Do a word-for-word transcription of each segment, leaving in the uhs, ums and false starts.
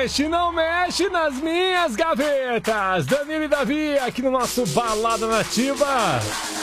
mexe, não mexe nas minhas gavetas. Danilo e Davi aqui no nosso Balada Nativa.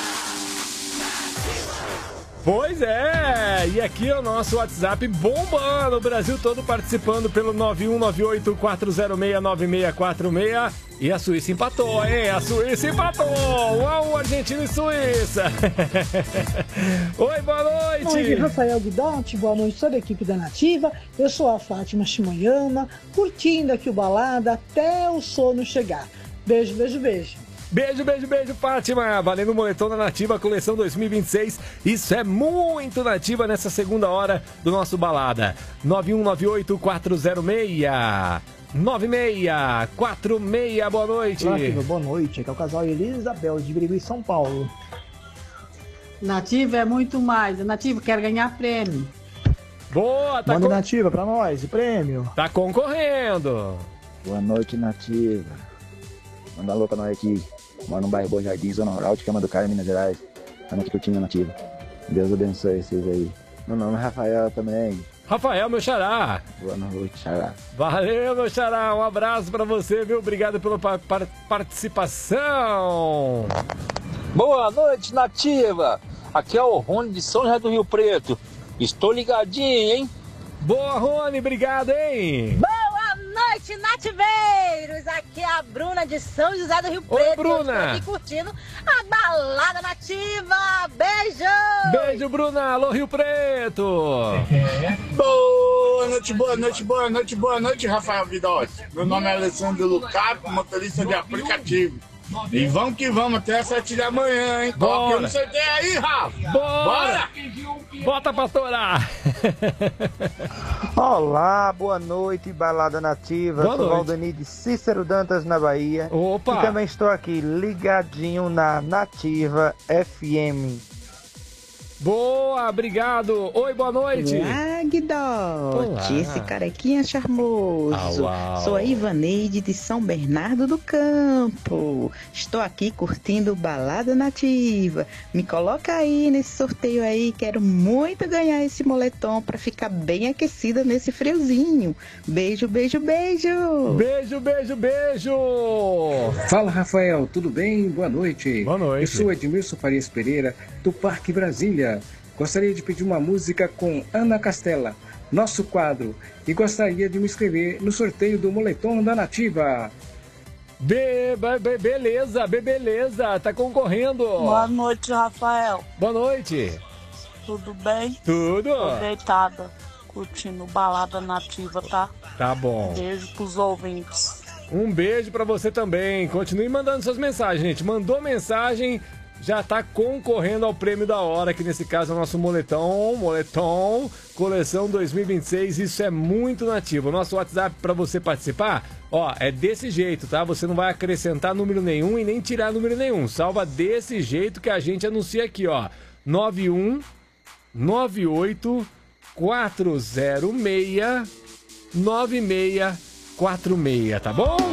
Pois é, e aqui é o nosso WhatsApp bombando, o Brasil todo participando pelo nove um nove oito quatro zero seis nove seis quatro seis. E a Suíça empatou, hein? A Suíça empatou! Uau, Argentina e Suíça! Oi, boa noite! Oi, Rafael Guidotti, boa noite, toda a equipe da Nativa. Eu sou a Fátima Shimoyama, curtindo aqui o Balada até o sono chegar. Beijo, beijo, beijo. Beijo, beijo, beijo, Fátima. Valendo o moletom da Nativa, coleção dois mil e vinte e seis. Isso é muito Nativa nessa segunda hora do nosso Balada. nove um nove oito quatro zero seis nove seis quatro seis. Boa noite. Nativa, boa noite. Aqui é o casal Elisabel de Birigui, São Paulo. Nativa é muito mais. A Nativa quer ganhar prêmio. Boa, tá Manda con... Nativa pra nós, o prêmio. Tá concorrendo. Boa noite, Nativa. Manda louca nós aqui. Moro no bairro Bom Jardim, Zona Rural, de Cama do Caio, Minas Gerais. Estamos aqui curtindo a Nativa. Deus abençoe vocês aí. Meu nome é Rafael também. Rafael, meu xará. Boa noite, xará. Valeu, meu xará. Um abraço pra você, viu? Obrigado pela par participação. Boa noite, Nativa. Aqui é o Rony de São José do Rio Preto. Estou ligadinho, hein? Boa, Rony. Obrigado, hein? Boa noite, nativeiros! Aqui é a Bruna de São José do Rio Oi, Preto. Bruna! Estou aqui curtindo a Balada Nativa. Beijo! Beijo, Bruna! Alô, Rio Preto! Boa noite, boa noite, boa noite, boa noite, Rafael Guidotti. Meu nome é Alessandro Lucato, motorista de aplicativo. E vamos que vamos, até as sete da manhã, hein? Toque eu não sei tem aí, Rafa! Bora! Bora! Bota pra torar! Olá, boa noite, Balada Nativa. Boa Sou noite. Valdeni de Cícero Dantas, na Bahia. Opa! E também estou aqui ligadinho na Nativa F M. Boa, obrigado. Oi, boa noite. Olá, Guidotti, esse carequinha charmoso. Au, au. Sou a Ivaneide de São Bernardo do Campo. Estou aqui curtindo Balada Nativa. Me coloca aí nesse sorteio aí. Quero muito ganhar esse moletom para ficar bem aquecida nesse friozinho. Beijo, beijo, beijo. Beijo, beijo, beijo. Fala, Rafael. Tudo bem? Boa noite. Boa noite. Eu sou Edmilson Farias Pereira, do Parque Brasília. Gostaria de pedir uma música com Ana Castela, nosso quadro, e gostaria de me inscrever no sorteio do moletom da Nativa. Be, be, beleza, be, beleza, tá concorrendo. Boa noite, Rafael. Boa noite. Tudo bem? Tudo. Tô deitada, curtindo Balada Nativa, tá? Tá bom. Beijo pros ouvintes. Um beijo pra você também. Continue mandando suas mensagens, gente. Mandou mensagem, já tá concorrendo ao prêmio da hora, que nesse caso é o nosso moletom, moletom, coleção dois mil e vinte e seis, isso é muito nativo. O nosso WhatsApp para você participar, ó, é desse jeito, tá? Você não vai acrescentar número nenhum e nem tirar número nenhum, salva desse jeito que a gente anuncia aqui, ó, nove um nove oito quatro zero seis nove seis quatro seis, tá bom?